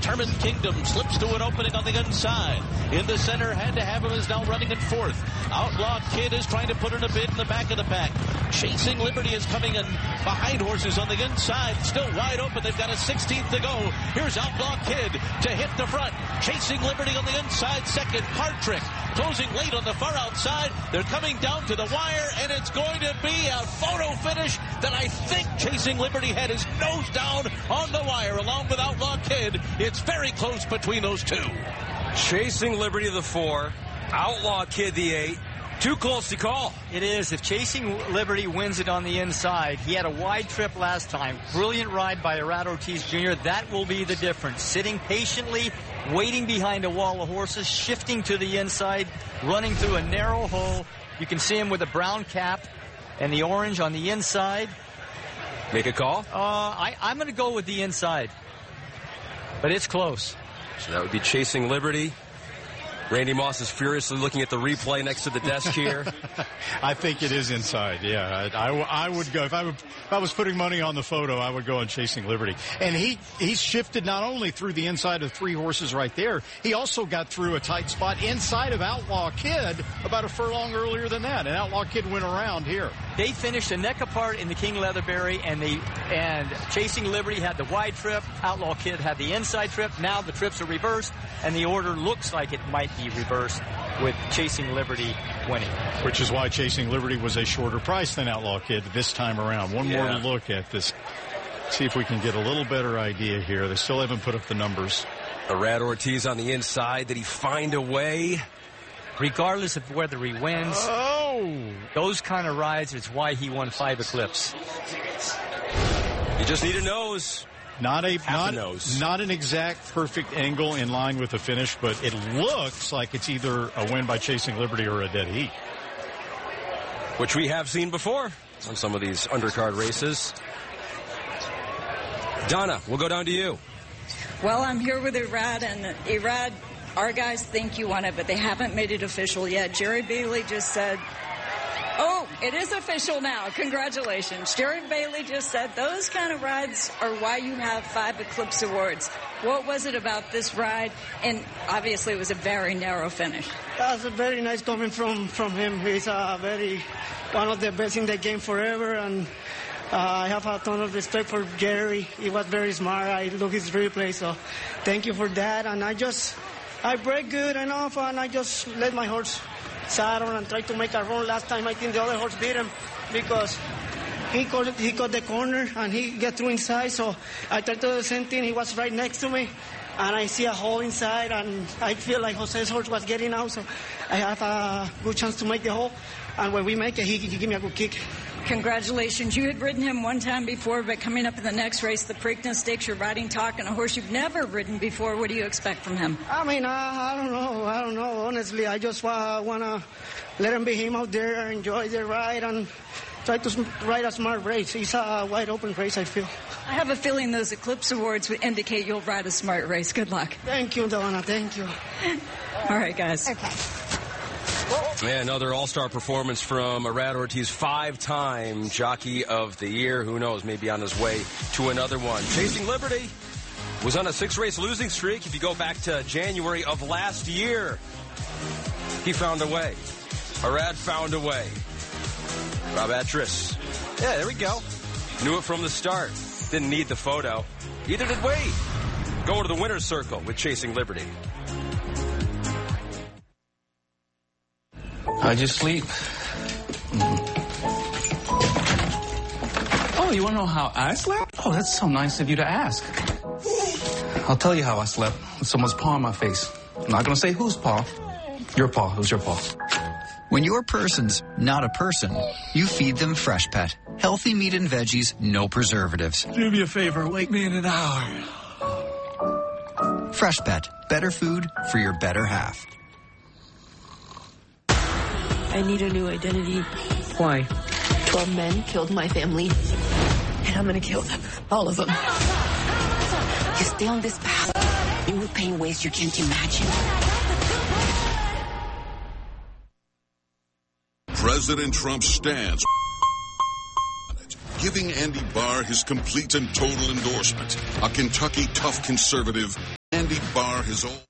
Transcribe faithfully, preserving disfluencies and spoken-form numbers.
Determined Kingdom slips to an opening on the inside. In the center, Had to Have Him is now running in fourth. Outlaw Kid is trying to put in a bid in the back of the pack. Chasing Liberty is coming in behind horses on the inside. Still wide open. They've got a sixteenth to go. Here's Outlaw Kid to hit the front. Chasing Liberty on the inside. Second, Card Trick closing late on the far outside. They're coming down to the wire, and it's going to be a photo finish that I think Chasing Liberty had his nose down on the wire along with Outlaw Kid. It's very close between those two. Chasing Liberty the four, Outlaw Kid the eight. Too close to call. It is. If Chasing Liberty wins it on the inside, he had a wide trip last time. Brilliant ride by Irad Ortiz Junior That will be the difference. Sitting patiently, waiting behind a wall of horses, shifting to the inside, running through a narrow hole. You can see him with a brown cap and the orange on the inside. Make a call? Uh, I, I'm going to go with the inside. But it's close. So that would be Chasing Liberty. Randy Moss is furiously looking at the replay next to the desk here. I think it is inside, yeah. I, I, I would go, if I, would, if I was putting money on the photo, I would go on Chasing Liberty. And he, he shifted not only through the inside of three horses right there, he also got through a tight spot inside of Outlaw Kid about a furlong earlier than that. And Outlaw Kid went around here. They finished a neck apart in the King Leatherberry, and they and Chasing Liberty had the wide trip. Outlaw Kid had the inside trip. Now the trips are reversed, and the order looks like it might be reversed with Chasing Liberty winning. Which is why Chasing Liberty was a shorter price than Outlaw Kid this time around. One yeah. more look at this. See if we can get a little better idea here. They still haven't put up the numbers. Irad Ortiz on the inside. Did he find a way? Regardless of whether he wins, oh, those kind of rides is why he won five Eclipse. You just need a nose. Not a Half not, a nose. not an exact perfect angle in line with the finish, but it looks like it's either a win by Chasing Liberty or a dead heat. Which we have seen before on some of these undercard races. Donna, we'll go down to you. Well, I'm here with Irad, and Irad, our guys think you won it, but they haven't made it official yet. Jerry Bailey just said, oh, it is official now. Congratulations. Jerry Bailey just said those kind of rides are why you have five Eclipse Awards. What was it about this ride? And obviously it was a very narrow finish. That's a very nice comment from, from him. He's a very one of the best in the game forever, and uh, I have a ton of respect for Jerry. He was very smart. I look his replay, so thank you for that. And I just, I break good enough, and I just let my horse saddle and try to make a run. Last time I think the other horse beat him because he caught, he caught the corner and he get through inside. So I tried to do the same thing. He was right next to me, and I see a hole inside, and I feel like Jose's horse was getting out, so I have a good chance to make the hole. And when we make it, he, he give me a good kick. Congratulations. You had ridden him one time before, but coming up in the next race, the Preakness Stakes, you're riding Talk and a horse you've never ridden before. What do you expect from him? I mean, I, I don't know. I don't know. Honestly, I just uh, want to let him be him out there, enjoy the ride, and try to ride a smart race. It's a wide open race, I feel. I have a feeling those Eclipse Awards would indicate you'll ride a smart race. Good luck. Thank you, Donna. Thank you. All right, guys. Okay. Yeah, another all-star performance from Irad Ortiz, five-time Jockey of the Year. Who knows, maybe on his way to another one. Chasing Liberty was on a six-race losing streak. If you go back to January of last year, he found a way. Irad found a way. Rob Atris. Yeah, there we go. Knew it from the start. Didn't need the photo. Either did we. Go to the winner's circle with Chasing Liberty. How'd you sleep? Oh, you want to know how I slept? Oh, that's so nice of you to ask. I'll tell you how I slept with someone's paw on my face. I'm not going to say whose paw. Your paw. It was your paw. When your person's not a person, you feed them Freshpet. Healthy meat and veggies, no preservatives. Do me a favor. Wake me in an hour. Freshpet. Better food for your better half. I need a new identity. Why? Twelve men killed my family, and I'm gonna kill them. All of them. You stay on this path, you will pay in ways you can't imagine. President Trump stands giving Andy Barr his complete and total endorsement. A Kentucky tough conservative and Andy Barr his old...